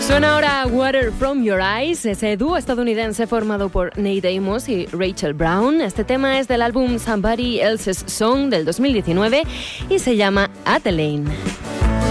Suena ahora Water From Your Eyes, ese dúo estadounidense formado por Nate Amos y Rachel Brown. Este tema es del álbum Somebody Else's Song del 2019 y se llama Adeline.